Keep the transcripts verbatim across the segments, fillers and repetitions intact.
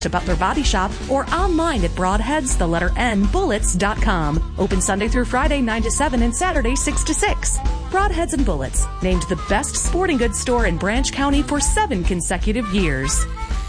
Butler Body Shop or online at broadheads, the letter N, bullets dot com. Open Sunday through Friday, nine to seven and Saturday, six to six. Broadheads and Bullets, named the best sporting goods store in Branch County for seven consecutive years.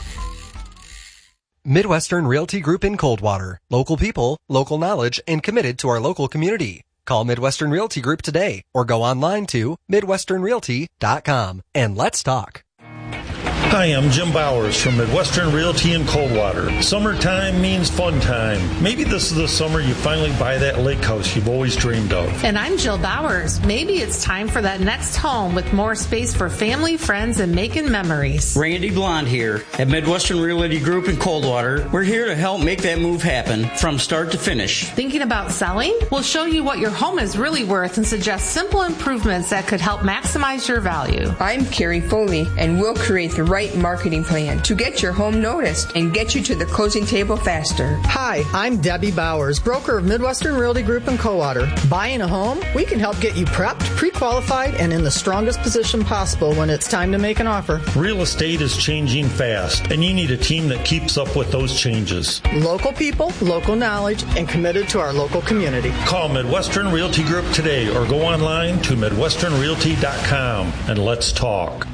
Midwestern Realty Group in Coldwater. Local people, local knowledge, and committed to our local community. Call Midwestern Realty Group today or go online to midwestern realty dot com and let's talk. Hi, I'm Jim Bowers from Midwestern Realty in Coldwater. Summertime means fun time. Maybe this is the summer you finally buy that lake house you've always dreamed of. And I'm Jill Bowers. Maybe it's time for that next home with more space for family, friends, and making memories. Randy Blonde here at Midwestern Realty Group in Coldwater. We're here to help make that move happen from start to finish. Thinking about selling? We'll show you what your home is really worth and suggest simple improvements that could help maximize your value. I'm Carrie Foley, and we'll create the right marketing plan to get your home noticed and get you to the closing table faster. Hi, I'm Debbie Bowers, broker of Midwestern Realty Group in Coldwater. Buying a home? We can help get you prepped, pre-qualified, and in the strongest position possible when it's time to make an offer. Real estate is changing fast, and you need a team that keeps up with those changes. Local people, local knowledge, and committed to our local community. Call Midwestern Realty Group today or go online to midwestern realty dot com and let's talk.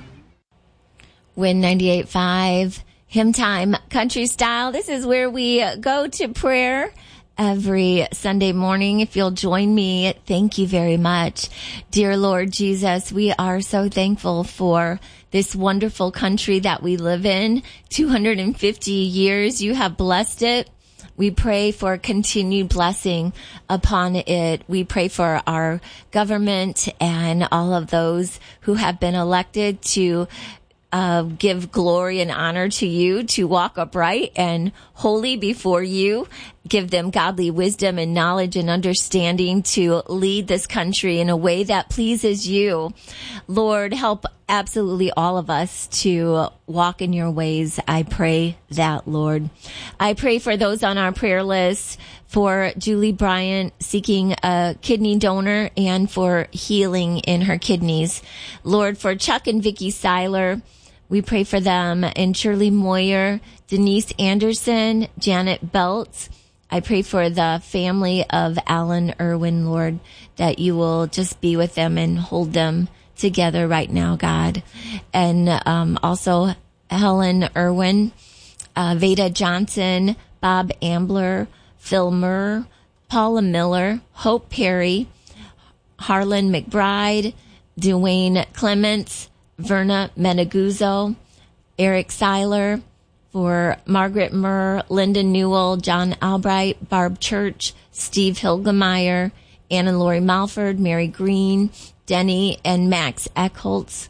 Win ninety-eight point five, Hymn Time, Country Style. This is where we go to prayer every Sunday morning. If you'll join me, thank you very much. Dear Lord Jesus, we are so thankful for this wonderful country that we live in. two hundred fifty years, you have blessed it. We pray for continued blessing upon it. We pray for our government and all of those who have been elected to Uh, give glory and honor to you, to walk upright and holy before you. Give them godly wisdom and knowledge and understanding to lead this country in a way that pleases you. Lord, help absolutely all of us to walk in your ways. I pray that, Lord. I pray for those on our prayer list, for Julie Bryant seeking a kidney donor and for healing in her kidneys. Lord, for Chuck and Vicky Seiler, we pray for them, and Shirley Moyer, Denise Anderson, Janet Belts. I pray for the family of Alan Irwin, Lord, that you will just be with them and hold them together right now, God. And um, also Helen Irwin, uh, Veda Johnson, Bob Ambler, Phil Murr, Paula Miller, Hope Perry, Harlan McBride, Dwayne Clements, Verna Meneguzzo, Eric Seiler, for Margaret Murr, Linda Newell, John Albright, Barb Church, Steve Hilgemeyer, Anna Lori Malford, Mary Green, Denny and Max Eckholtz,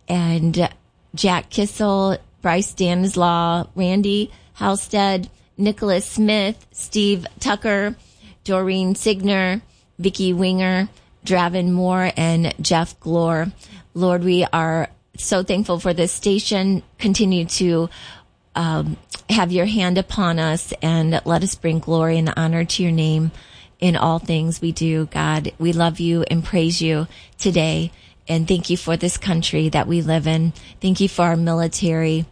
and Jack Kissel, Bryce Stanislaw, Randy Halstead, Nicholas Smith, Steve Tucker, Doreen Signer, Vicky Winger, Dravin Moore, and Jeff Glore. Lord, we are so thankful for this station. Continue to um, have your hand upon us and let us bring glory and honor to your name in all things we do, God. We love you and praise you today. And thank you for this country that we live in. Thank you for our military,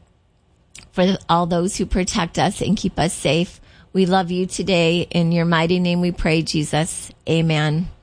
for all those who protect us and keep us safe. We love you today. In your mighty name we pray, Jesus. Amen.